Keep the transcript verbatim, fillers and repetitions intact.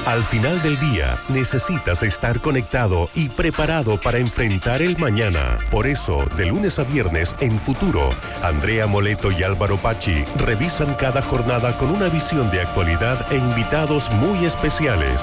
Al final del día, necesitas estar conectado y preparado para enfrentar el mañana. Por eso, de lunes a viernes en Futuro, Andrea Moleto y Álvaro Pachi revisan cada jornada con una visión de actualidad e invitados muy especiales.